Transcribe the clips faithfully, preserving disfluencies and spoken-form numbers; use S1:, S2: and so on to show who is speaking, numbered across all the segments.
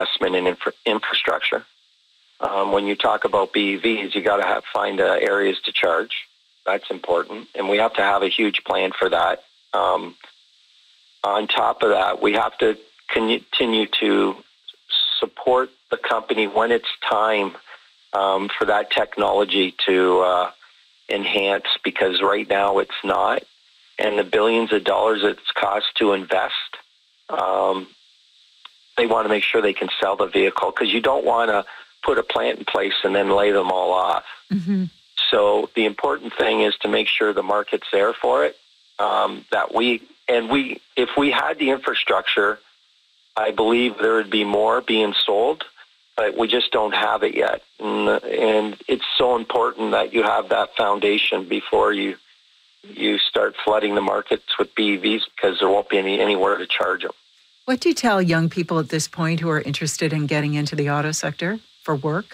S1: investment in infra- infrastructure. Um, when you talk about B E Vs, you got to have find uh, areas to charge. That's important, and we have to have a huge plan for that. Um, on top of that, we have to continue to support the company when it's time um, for that technology to uh, enhance, because right now it's not. And the billions of dollars it's cost to invest, um, they want to make sure they can sell the vehicle, because you don't want to put a plant in place and then lay them all off. Mm-hmm. So the important thing is to make sure the market's there for it. Um, that we and we, if we had the infrastructure, I believe there would be more being sold, but we just don't have it yet. And, and it's so important that you have that foundation before you you start flooding the markets with B E Vs, because there won't be any anywhere to charge them.
S2: What do you tell young people at this point who are interested in getting into the auto sector for work?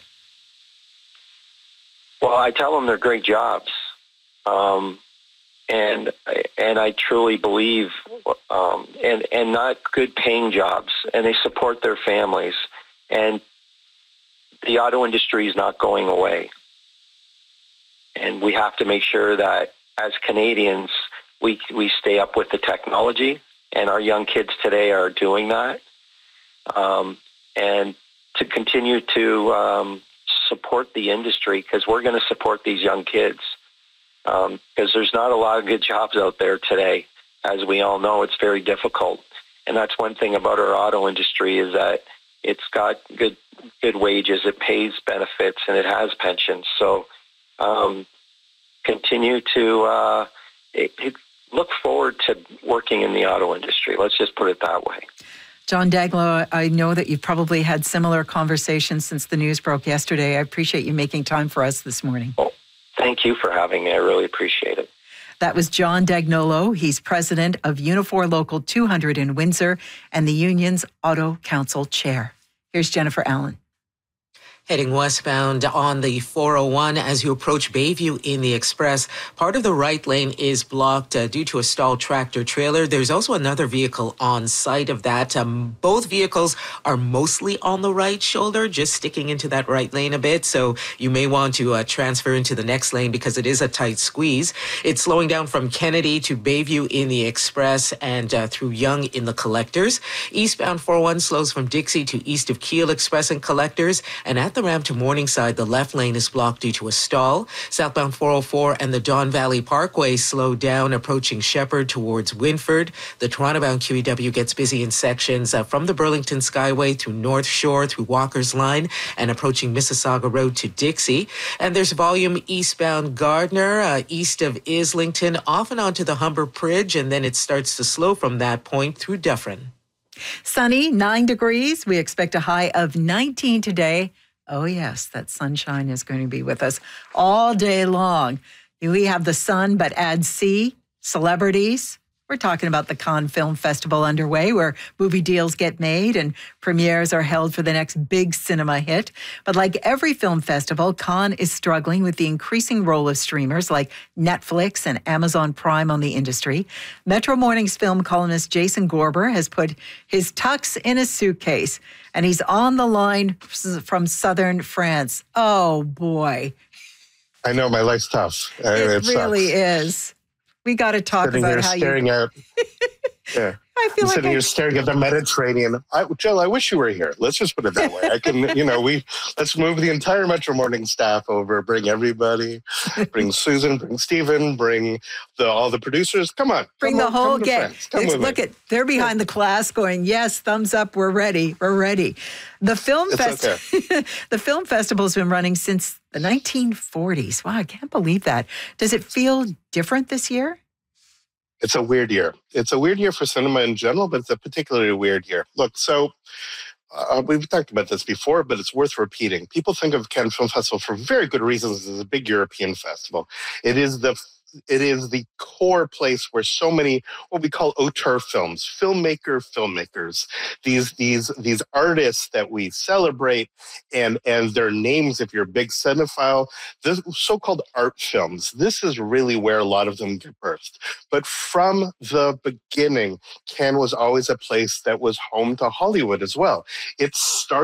S1: Well, I tell them they're great jobs. Um, and and I truly believe, um, and, and not good paying jobs, and they support their families. And the auto industry is not going away. And we have to make sure that as Canadians, we we stay up with the technology, and our young kids today are doing that. Um, and to continue to um, support the industry, because we're going to support these young kids, because um, there's not a lot of good jobs out there today. As we all know, it's very difficult. And that's one thing about our auto industry, is that it's got good good wages, it pays benefits, and it has pensions. So um, continue to uh, it, it, look forward to working in the auto industry. Let's just put it that way.
S2: John Daigneault, I know that you've probably had similar conversations since the news broke yesterday. I appreciate you making time for us this morning.
S1: Oh, thank you for having me. I really appreciate it.
S2: That was John Daigneault. He's president of Unifor Local two hundred in Windsor and the union's Auto Council chair. Here's Jennifer Allen.
S3: Heading westbound on the four oh one as you approach Bayview in the Express, part of the right lane is blocked uh, due to a stalled tractor trailer. There's also another vehicle on site of that. Um, both vehicles are mostly on the right shoulder, just sticking into that right lane a bit. So you may want to uh, transfer into the next lane because it is a tight squeeze. It's slowing down from Kennedy to Bayview in the Express and uh, through Yonge in the Collectors. Eastbound four oh one slows from Dixie to east of Keele Express and Collectors, and at the ramp to Morningside, the left lane is blocked due to a stall. Southbound four oh four and the Don Valley Parkway slow down approaching Shepherd towards Winford. The Toronto-bound Q E W gets busy in sections uh, from the Burlington Skyway through North Shore, through Walker's Line, and approaching Mississauga Road to Dixie. And there's volume eastbound Gardner, uh, east of Islington, off and onto the Humber Bridge, and then it starts to slow from that point through Dufferin.
S2: Sunny, nine degrees. We expect a high of nineteen today. Oh, yes, that sunshine is going to be with us all day long. We have the sun, but add C, celebrities. We're talking about the Cannes Film Festival underway, where movie deals get made and premieres are held for the next big cinema hit. But like every film festival, Cannes is struggling with the increasing role of streamers like Netflix and Amazon Prime on the industry. Metro Morning's film columnist Jason Gorber has put his tux in a suitcase, and he's on the line from southern France. Oh, boy.
S4: I know, my life's tough.
S2: It, it really
S4: sucks.
S2: is. We got to talk
S4: sitting
S2: about
S4: here
S2: how
S4: staring
S2: you...
S4: out. Yeah.
S2: I feel
S4: I'm
S2: like
S4: sitting
S2: I...
S4: here staring at the Mediterranean. I, Jill, I wish you were here. Let's just put it that way. I can, you know, we let's move the entire Metro Morning staff over. Bring everybody. Bring Susan. Bring Stephen. Bring the all the producers. Come on.
S2: Bring
S4: come
S2: the
S4: on,
S2: whole gang. Look
S4: me.
S2: at they're behind the glass going, yes, thumbs up. We're ready. We're ready. The film fest. Okay. The film festival's been running since the nineteen forties. Wow, I can't believe that. Does it feel different this year?
S4: It's a weird year. It's a weird year for cinema in general, but it's a particularly weird year. Look, so uh, we've talked about this before, but it's worth repeating. People think of Cannes Film Festival for very good reasons as a big European festival. It is the It is the core place where so many what we call auteur films, filmmaker filmmakers, these these these artists that we celebrate and and their names, if you're a big cinephile, this so-called art films, this is really where a lot of them get birthed. But from the beginning, Cannes was always a place that was home to Hollywood as well. It started